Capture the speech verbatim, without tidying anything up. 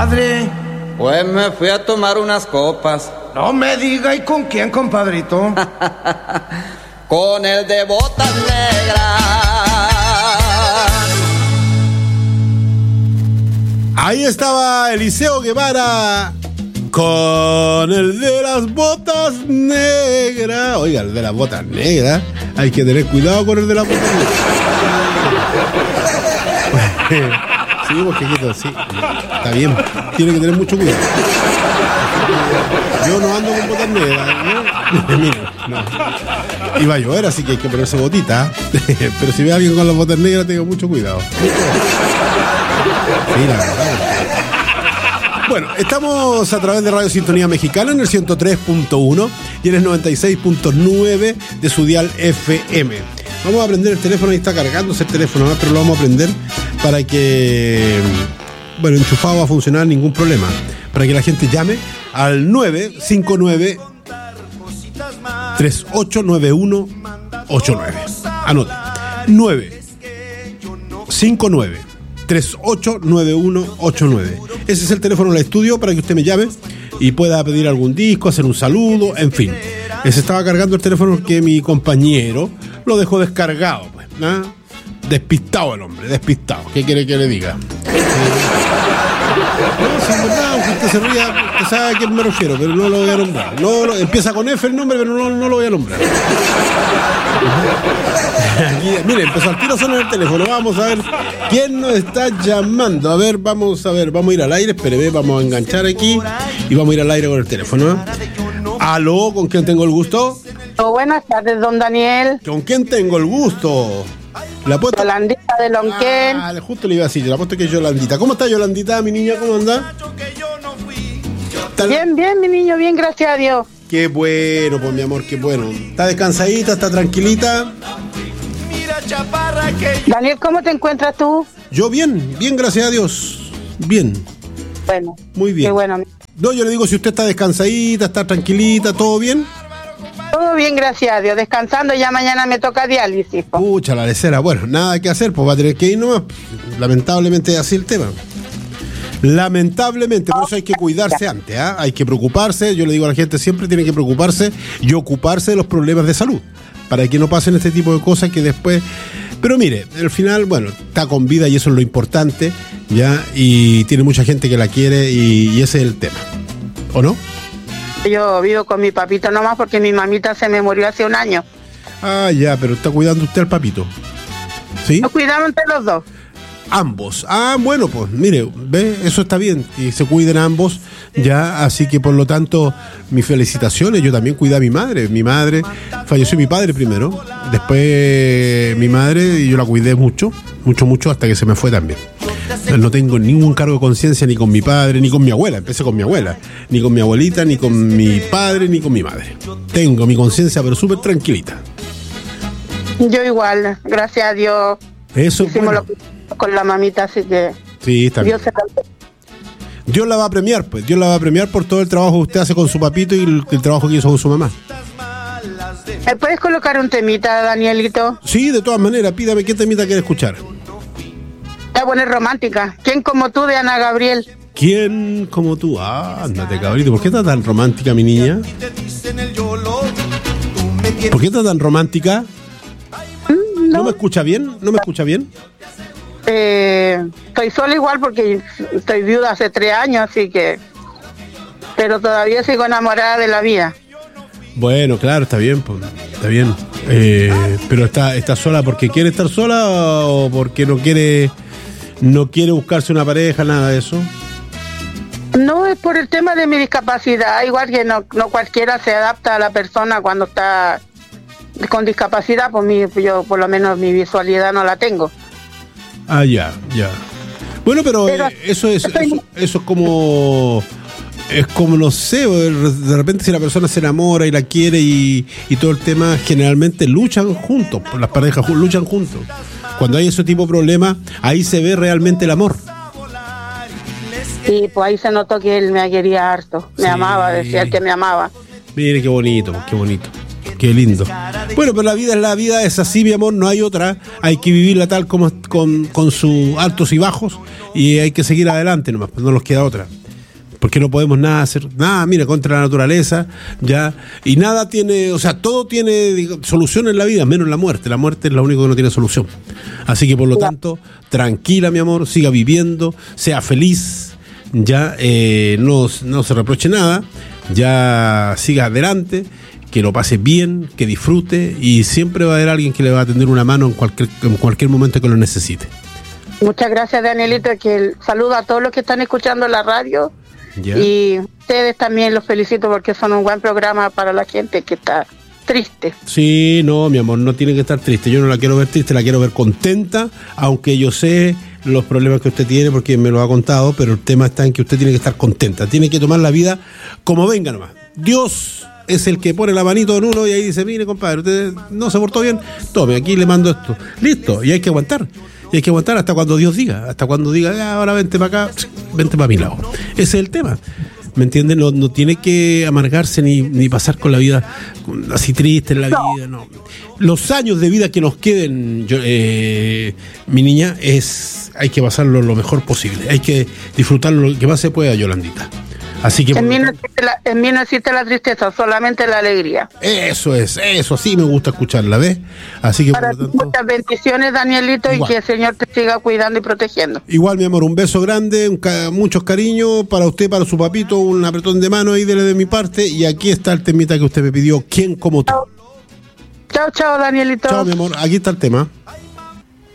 Padre. Pues me fui a tomar unas copas. No me diga, ¿y con quién, compadrito? Con el de botas negras. Ahí estaba Eliseo Guevara con el de las botas negras. Oiga, el de las botas negras. Hay que tener cuidado con el de las botas negras. Sí, porque sí, está bien. Tiene que tener mucho cuidado. Yo no ando con botas negras, ¿no? Mira, no. Y va a llover, así que hay que ponerse botita. Pero si ve a alguien con las botas negras, tenga mucho cuidado. Sí, la verdad. Bueno, estamos a través de Radio Sintonía Mexicana en el ciento tres punto uno y en el noventa y seis punto nueve de su dial F M. Vamos a prender el teléfono, ahí está cargándose el teléfono, ¿no? Pero lo vamos a prender para que, bueno, enchufado va a funcionar, ningún problema. Para que la gente llame al nueve cinco nueve, tres ocho nueve uno ocho nueve. Anote, nueve cinco nueve, tres ocho nueve uno ocho nueve. Ese es el teléfono del estudio para que usted me llame y pueda pedir algún disco, hacer un saludo, en fin. Se estaba cargando el teléfono porque mi compañero lo dejó descargado, pues, ¿no? Despistado el hombre, despistado. ¿Qué quiere que le diga? No, si en verdad, aunque usted se ría, usted sabe a quién me refiero, pero no lo voy a nombrar. No, lo, empieza con F el nombre, pero no, no lo voy a nombrar. Aquí, mire, empezó al tiro sonar el teléfono. Vamos a ver quién nos está llamando. A ver, vamos a ver, vamos a ir al aire. Espéreme, vamos a enganchar aquí y vamos a ir al aire con el teléfono, ¿eh? Aló, ¿con quién tengo el gusto? Oh, buenas tardes, don Daniel. ¿Con quién tengo el gusto? La puesto... Yolandita de Lonquén. Ah, justo le iba a decir, la apuesto que es Yolandita. ¿Cómo está Yolandita, mi niña? ¿Cómo anda? Bien, bien, mi niño, bien, gracias a Dios. Qué bueno, pues mi amor, qué bueno. ¿Está descansadita, está tranquilita? Daniel, ¿cómo te encuentras tú? Yo bien, bien, gracias a Dios. Bien. Bueno. Muy bien. Qué bueno. No, yo le digo si usted está descansadita, está tranquilita, ¿todo bien? Todo bien, gracias a Dios. Descansando, ya mañana me toca diálisis. Po. Pucha, la lecera. Bueno, nada que hacer, pues va a tener que ir nomás. Lamentablemente es así el tema. Lamentablemente, por eso hay que cuidarse antes, ¿eh? Hay que preocuparse, yo le digo a la gente, siempre tiene que preocuparse y ocuparse de los problemas de salud, para que no pasen este tipo de cosas que después... Pero mire, al final, bueno, está con vida y eso es lo importante, ¿ya? Y tiene mucha gente que la quiere y, y ese es el tema, ¿o no? Yo vivo con mi papito nomás porque mi mamita se me murió hace un año. Ah, ya, pero está cuidando usted al papito, ¿sí? Nos cuidamos entre los dos. Ambos. Ah, bueno, pues mire, ve, eso está bien, y se cuiden ambos, ya, así que por lo tanto, mis felicitaciones. Yo también cuidé a mi madre. Mi madre, falleció mi padre primero, después mi madre, y yo la cuidé mucho, mucho, mucho, hasta que se me fue también. No tengo ningún cargo de conciencia ni con mi padre, ni con mi abuela. Empecé con mi abuela, ni con mi abuelita, ni con mi padre, ni con mi madre. Tengo mi conciencia, pero súper tranquilita. Yo igual, gracias a Dios. Eso es bueno. Lo, con la mamita, así que... Sí, está bien. Dios, se... Dios la va a premiar, pues. Dios la va a premiar por todo el trabajo que usted hace con su papito y el, el trabajo que hizo con su mamá. ¿Me puedes colocar un temita, Danielito? Sí, de todas maneras. Pídame qué temita quiere escuchar. Está buena, es romántica. ¿Quién como tú, de Ana Gabriel? ¿Quién como tú? Ah, ándate, cabrito. ¿Por qué está tan romántica, mi niña? ¿Por qué está tan romántica? Mm, no. ¿No me escucha bien? ¿No me escucha bien? Eh, estoy sola igual porque estoy viuda hace tres años, así que... Pero todavía sigo enamorada de la vida. Bueno, claro, está bien, pues, está bien. Eh, pero está, está sola porque quiere estar sola o porque no quiere... ¿No quiere buscarse una pareja, nada de eso? No, es por el tema de mi discapacidad. Igual que no, no cualquiera se adapta a la persona cuando está con discapacidad, pues mi, yo por lo menos mi visualidad no la tengo. Ah, ya, ya. Bueno, pero, pero eh, eso es eso, eso es como... Es como, no sé, de repente si la persona se enamora y la quiere y, y todo el tema, generalmente luchan juntos, las parejas luchan juntos. Cuando hay ese tipo de problemas, ahí se ve realmente el amor. Sí, pues ahí se notó que él me quería harto, me sí. amaba, decía que me amaba. Mire qué bonito, qué bonito, Qué lindo. Bueno, pero la vida es la vida, es así, mi amor, no hay otra. Hay que vivirla tal como con, con sus altos y bajos y hay que seguir adelante nomás, pues no nos queda otra. Porque no podemos nada hacer, nada, mira, contra la naturaleza, ya, y nada tiene, o sea, todo tiene digo, solución en la vida, menos la muerte. La muerte es lo único que no tiene solución. Así que por lo tanto, tranquila, mi amor, siga viviendo, sea feliz, ya, eh, no, no se reproche nada, ya siga adelante, que lo pase bien, que disfrute, y siempre va a haber alguien que le va a tender una mano en cualquier, en cualquier momento que lo necesite. Muchas gracias, Danielito, que saludo a todos los que están escuchando la radio. ¿Ya? Y ustedes también los felicito porque son un buen programa para la gente que está triste. Sí, no, mi amor, no tiene que estar triste. Yo no la quiero ver triste, la quiero ver contenta, aunque yo sé los problemas que usted tiene porque me lo ha contado, pero el tema está en que usted tiene que estar contenta, tiene que tomar la vida como venga nomás. Dios es el que pone la manito en uno y ahí dice, mire, compadre, usted no se portó bien, tome, aquí le mando esto. Listo, y hay que aguantar. Y hay que aguantar hasta cuando Dios diga, hasta cuando diga, ah, ahora vente para acá, vente para mi lado. Ese es el tema, ¿me entienden? No, no tiene que amargarse ni, ni pasar con la vida así triste en la no. vida, no. Los años de vida que nos queden, yo, eh, mi niña, es hay que pasarlo lo mejor posible. Hay que disfrutarlo lo que más se pueda, Yolandita. Así que en mí, no existe la, en mí no existe la tristeza, solamente la alegría. Eso es, eso sí me gusta escucharla, ¿ves? Así que para por lo tanto, muchas bendiciones, Danielito, igual. Y que el Señor te siga cuidando y protegiendo. Igual, mi amor, un beso grande, un ca- muchos cariños para usted, para su papito, un apretón de mano ahí dele de mi parte, y aquí está el temita que usted me pidió, ¿quién como tú? Chao, chao, chao, Danielito. Chao, mi amor, aquí está el tema.